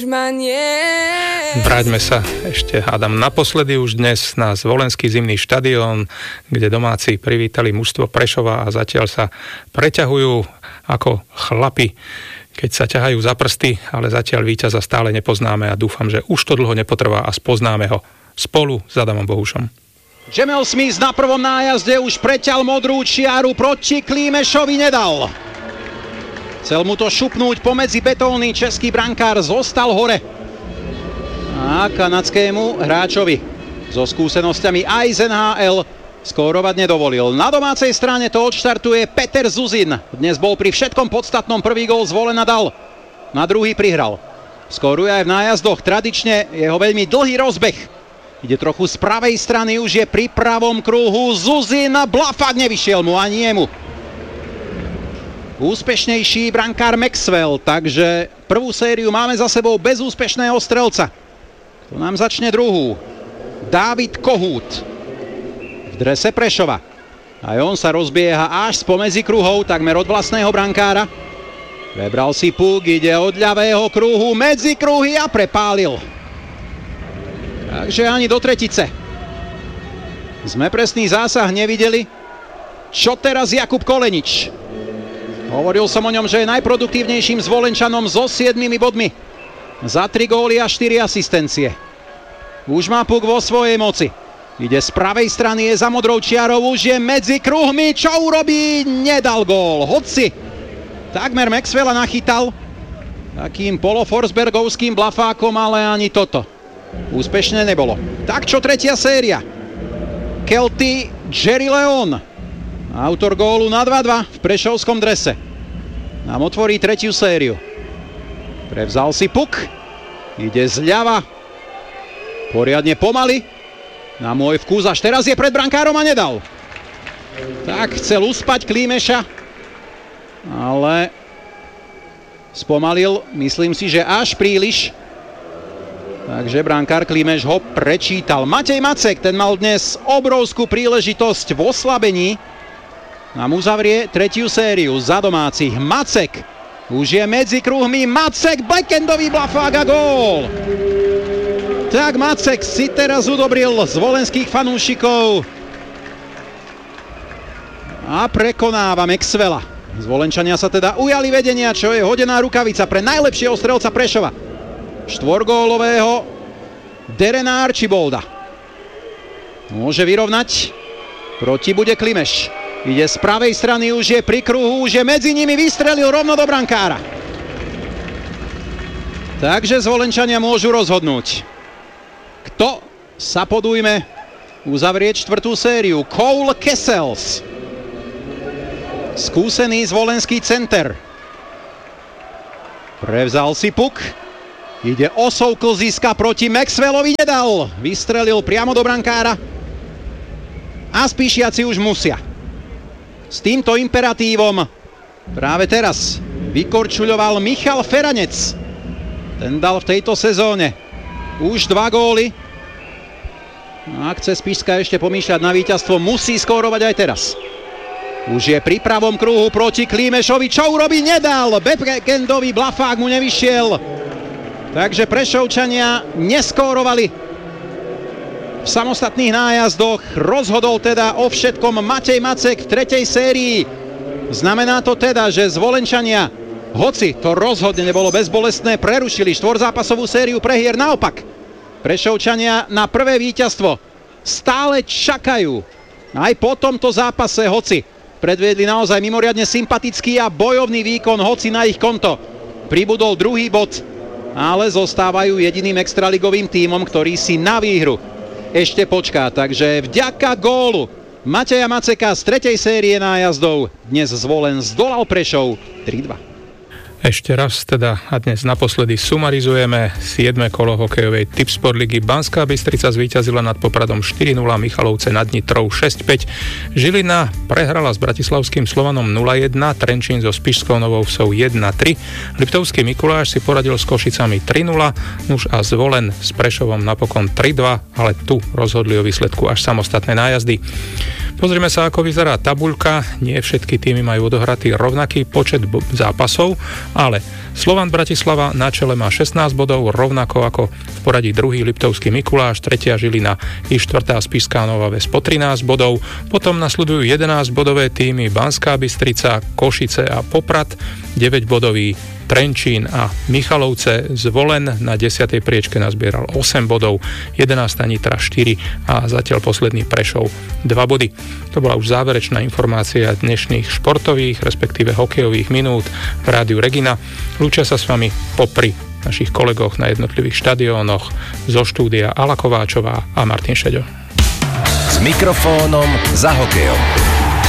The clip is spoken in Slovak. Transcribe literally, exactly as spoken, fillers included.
Vráťme sa ešte, hádam, naposledy už dnes na Zvolenský zimný štadión, kde domáci privítali mužstvo Prešova a zatiaľ sa preťahujú ako chlapi, keď sa ťahajú za prsty, ale zatiaľ víťaza stále nepoznáme a dúfam, že už to dlho nepotrvá a spoznáme ho spolu s Adamom Bohušom. Jamel Smith na prvom nájazde už preťal modrú čiaru, proti Klímešovi nedal. Chcel mu to šupnúť pomedzi betóny, český brankár zostal hore. A kanadskému hráčovi so skúsenosťami aj z en há el skórovať nedovolil. Na domácej strane to odštartuje Peter Zuzin. Dnes bol pri všetkom podstatnom, prvý gól Zvolena dal. Na druhý prihral. Skóruje aj v nájazdoch, tradične jeho veľmi dlhý rozbeh. Ide trochu z pravej strany, už je pri pravom kruhu. Zuzin, blafák, nevyšiel mu ani jemu. Úspešnejší brankár Maxwell, takže prvú sériu máme za sebou bez úspešného strelca. To nám začne druhú. Dávid Kohút v drese Prešova. Aj on sa rozbieha až spomedzi kruhov, takmer od vlastného brankára. Vebral si puk, ide od ľavého kruhu medzi kruhy a prepálil. Takže ani do tretice sme presný zásah nevideli. Čo teraz Jakub Kolenič? Hovoril som o ňom, že je najproduktívnejším Zvolenčanom so siedmimi bodmi. Za tri góly a štyri asistencie. Už má puk vo svojej moci. Ide z pravej strany, je za modrou čiarou, už je medzi kruhmi. Čo urobí? Nedal gól. Hoci takmer Maxwella nachytal takým poloforsbergovským blafákom, ale ani toto úspešne nebolo. Tak čo tretia séria? Kelty Jerry Leon, autor gólu na dva dva v prešovskom drese, nám otvorí tretiu sériu. Prevzal si puk, ide zľava, poriadne pomaly, na môj vkus, až teraz je pred brankárom a nedal. Tak chcel uspať Klímeša, ale spomalil, myslím si, že až príliš. Takže brankár Klímeš ho prečítal. Matej Macek, ten mal dnes obrovskú príležitosť v oslabení. Nám uzavrie tretiu sériu za domácich. Macek už je medzi kruhmi. Macek, backendový blafák a gól. Tak Macek si teraz udobril zvolenských fanúšikov a prekonáva Maxwella. Zvolenčania sa teda ujali vedenia, čo je hodená rukavica pre najlepšieho strelca Prešova, štvorgólového Derena Archibolda. Môže vyrovnať. Proti bude Klimeš. Ide z pravej strany, už je pri kruhu, už je medzi nimi, vystrelil rovno do brankára. Takže Zvolenčania môžu rozhodnúť, kto sa podujme uzavrieť štvrtú sériu. Cole Kessels, skúsený zvolenský center. Prevzal si puk, ide osou klziska proti Maxwellovi, nedal. Vystrelil priamo do brankára a Spíšiaci už musia. S týmto imperatívom práve teraz vykorčuľoval Michal Feranec. Ten dal v tejto sezóne už dva góly. Ak chce Spišská ešte pomýšľať na víťazstvo, musí skórovať aj teraz. Už je pri pravom kruhu proti Klímešovi. Čo urobí? Nedal. Backendový blafák mu nevyšiel. Takže Prešovčania neskórovali v samostatných nájazdoch. Rozhodol teda o všetkom Matej Macek v tretej sérii. Znamená to teda, že Zvolenčania, hoci to rozhodne nebolo bezbolestné, prerušili štvorzápasovú sériu prehier. Naopak, Prešovčania na prvé víťazstvo stále čakajú. Aj po tomto zápase, hoci predviedli naozaj mimoriadne sympatický a bojovný výkon, hoci na ich konto pribudol druhý bod, ale zostávajú jediným extraligovým tímom, ktorý si na výhru ešte počká. Takže vďaka gólu Mateja Maceka z tretej série nájazdov dnes Zvolen zdolal Prešov tri dva. Ešte raz teda a dnes naposledy sumarizujeme siedme kolo hokejovej Tipsport ligy. Banská Bystrica zvíťazila nad Popradom štyri nula, Michalovce nad Nitrou šesť päť. Žilina prehrala s bratislavským Slovanom nula jedna, Trenčín so Spišskou Novou Vsou jedna tri, Liptovský Mikuláš si poradil s Košicami tri nula, nuž a Zvolen s Prešovom napokon tri dva, ale tu rozhodli o výsledku až samostatné nájazdy. Pozrime sa, ako vyzerá tabuľka. Nie všetky týmy majú odohratý rovnaký počet bo- zápasov, ale Slovan Bratislava na čele má šestnásť bodov, rovnako ako v poradí druhý Liptovský Mikuláš, tretia Žilina i štvrtá Spišská Nová Ves po trinásť bodov. Potom nasledujú jedenásťbodové týmy Banská Bystrica, Košice a Poprad, deväťbodový Trenčín a Michalovce. Zvolen na desiatej priečke nazbieral osem bodov, jedenásta Nitra štyri a zatiaľ posledný Prešov dva body. To bola už záverečná informácia dnešných športových, respektíve hokejových minút v rádiu Regina. Lúčia sa s vami popri našich kolegoch na jednotlivých štadiónoch zo štúdia Ala Kováčová a Martin Šeďo. S mikrofónom za hokejom.